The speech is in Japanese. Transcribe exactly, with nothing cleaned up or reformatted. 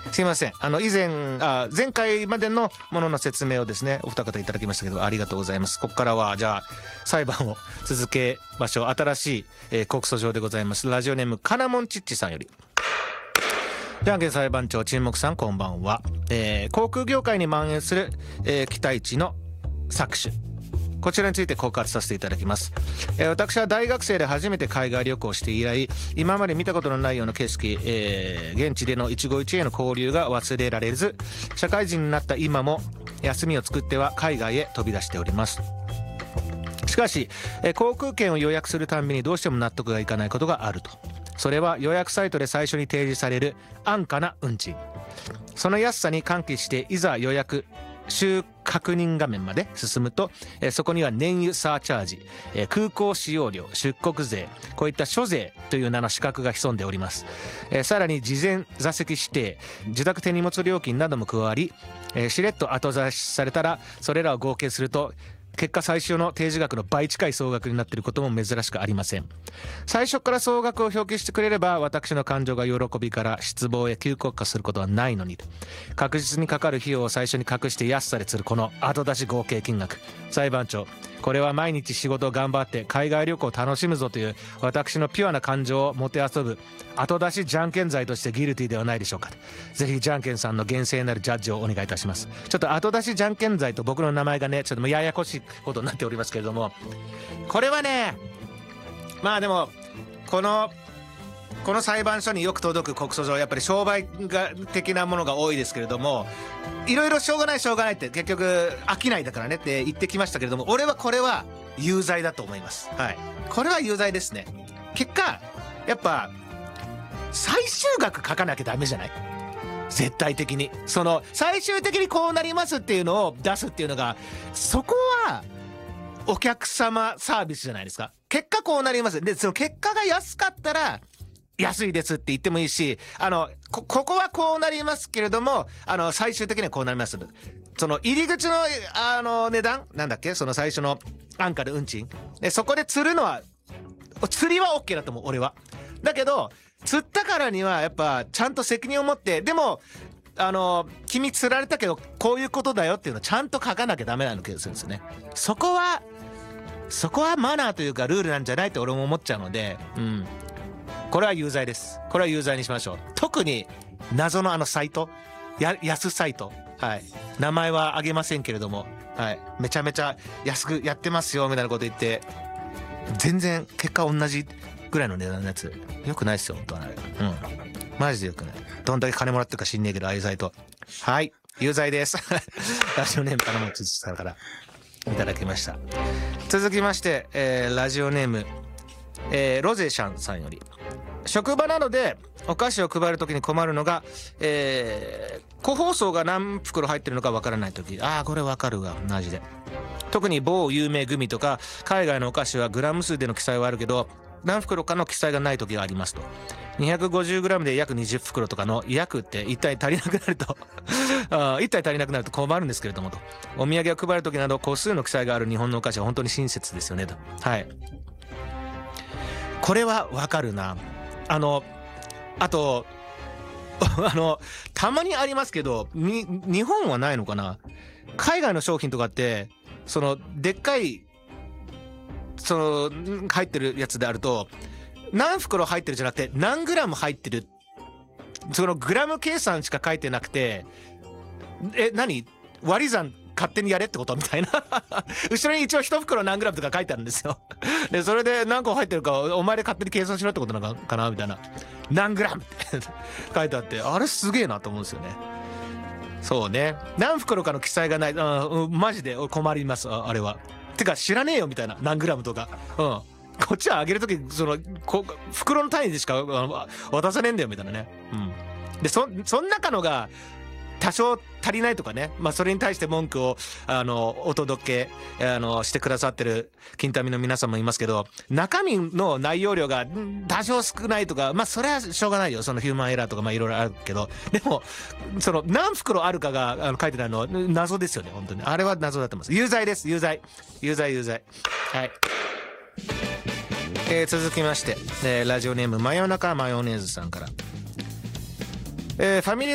すいません、あの以前あ前回までのものの説明をですねお二方いただきましたけど、ありがとうございます。ここからはじゃあ裁判を続けましょう。新しい、えー、告訴状でございます。ラジオネームカナモンチッチさんより。じゃんけん裁判長沈黙さん、こんばんは。えー、航空業界に蔓延する、えー、期待値の搾取、こちらについて告発させていただきます。えー、私は大学生で初めて海外旅行して以来、今まで見たことのないような景色、えー、現地での一期一会の交流が忘れられず、社会人になった今も休みを作っては海外へ飛び出しております。しかし、えー、航空券を予約するたんびにどうしても納得がいかないことがあると。それは予約サイトで最初に提示される安価な運賃、その安さに歓喜していざ予約収確認画面まで進むと、えー、そこには燃油サーチャージ、えー、空港使用料、出国税、こういった諸税という名の資格が潜んでおります。えー、さらに事前座席指定、自宅手荷物料金なども加わり、えー、しれっと後出しされたらそれらを合計すると結果最終の提示額の倍近い総額になっていることも珍しくありません。最初から総額を表記してくれれば私の感情が喜びから失望へ急降下することはないのに、確実にかかる費用を最初に隠して安さで釣るこの後出し合計金額。裁判長、これは毎日仕事を頑張って海外旅行を楽しむぞという私のピュアな感情をもてあそぶ後出しじゃんけん罪としてギルティではないでしょうか。ぜひじゃんけんさんの厳正なるジャッジをお願いいたします。ちょっと後出しじゃんけん罪と僕の名前がねちょっともうややこしいことになっておりますけれども、これはね、まあでもこのこの裁判所によく届く告訴状、やっぱり商売が的なものが多いですけれども、いろいろしょうがないしょうがないって結局飽きないだからねって言ってきましたけれども、俺はこれは有罪だと思います。はい、これは有罪ですね。結果やっぱ最終額書かなきゃダメじゃない、絶対的に。その最終的にこうなりますっていうのを出すっていうのが、そこはお客様サービスじゃないですか。結果こうなりますで、その結果が安かったら安いですって言ってもいいし、あの こ, ここはこうなりますけれども、あの最終的にはこうなります。その入り口のあの値段なんだっけ、その最初の安価で運賃で、そこで釣るのは釣りは OK だと思う俺は。だけど釣ったからにはやっぱちゃんと責任を持って、でもあの君釣られたけどこういうことだよっていうのをちゃんと書かなきゃダメなの気がするんですよね。そこはそこはマナーというかルールなんじゃないって俺も思っちゃうので、うん、これは有罪です。これは有罪にしましょう。特に謎のあのサイト、や安サイト、はい、名前は挙げませんけれども、はい、めちゃめちゃ安くやってますよみたいなこと言って全然結果同じぐらいの値段のやつよくないですよ本当はね。うん、マジでよくない。どんだけ金もらってるか知んねえけどああいうサイト、はい有罪ですラジオネームからもつつさんからいただきました。続きまして、えー、ラジオネーム、えー、ロゼシャンさんより。職場などでお菓子を配るときに困るのが、えー、個包装が何袋入ってるのかわからないとき。ああこれわかるわマジで。特に某有名グミとか海外のお菓子はグラム数での記載はあるけど何袋かの記載がない時がありますと。にひゃくごじゅうグラム で約にじゅっ袋とかの約って一体足りなくなるとあ一体足りなくなると困るんですけれどもと。お土産を配る時など個数の記載がある日本のお菓子は本当に親切ですよねと。はい、これはわかるな。あのあとあのたまにありますけどに日本はないのかな。海外の商品とかってそのでっかいその入ってるやつであると何袋入ってるじゃなくて何グラム入ってる、そのグラム計算しか書いてなくて、え何割り算勝手にやれってことみたいな後ろに一応一袋何グラムとか書いてあるんですよでそれで何個入ってるかお前で勝手に計算しろってことなのかなみたいな、何グラムって書いてあって、あれすげえなと思うんですよね。そうね、何袋かの記載がない、あ、うん、マジで困ります。 あ, あれはてか知らねえよみたいな、何グラムとか、うん、こっちはあげるときそのこ袋の単位でしか渡さねえんだよみたいなね、うん、で そ, そん中のが多少足りないとかね、まあそれに対して文句をあのお届けあのしてくださってる金民の皆さんもいますけど、中身の内容量が多少少ないとか、まあそれはしょうがないよ、そのヒューマンエラーとかまあいろいろあるけど、でもその何袋あるかがあの書いてないのは謎ですよね本当に。あれは謎だと思います。有罪です、有罪有罪有罪。はい、えー、続きまして、えー、ラジオネーム真夜中マヨネーズさんから。えー、ファミリー